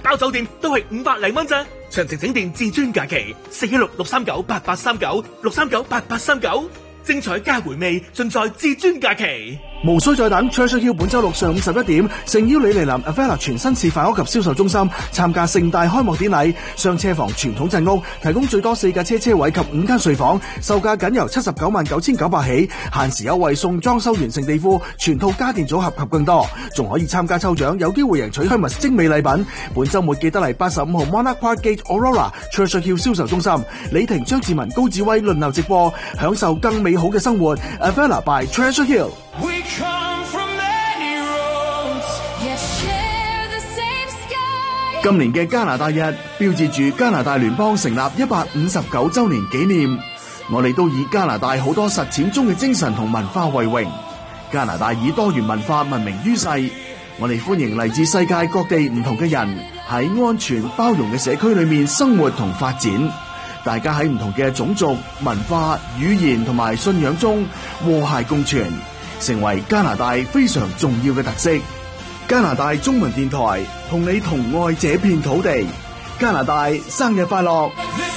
包酒店都係500零蚊咋。詳情請電至尊假期416-639-8839，639-8839，精彩加回味盡在至尊假期。 無需再等 ，Treasure Hill 本周六上午11點，誠邀你蒞臨 Avella 全新示範屋及銷售中心參加盛大開幕典禮。雙車房傳統鎮屋提供最多4架車位及5間睡房，售價僅由799900起，限時優惠送裝修完成地庫、全套家電組合及更多，仲可以參加抽獎，有機會贏取Hermes精美禮品。本周末記得嚟85號 Monarch Park Gate Aurora Treasure Hill 銷售中心，李婷、張志文、高志威輪流直播，享受更美好嘅生活。Avella by Treasure Hill。今年嘅加拿大日標誌住加拿大聯邦成立159周年紀念，我哋都以加拿大好多實踐中嘅精神同文化為榮。加拿大以多元文化聞名於世，我哋歡迎嚟自世界各地唔同嘅人喺安全包容嘅社區裏面生活同發展。大家喺唔同嘅種族、文化、語言同埋信仰中和諧共存，成為加拿大非常重要嘅特色。加拿大中文電台同你同愛這片土地。加拿大生日快樂！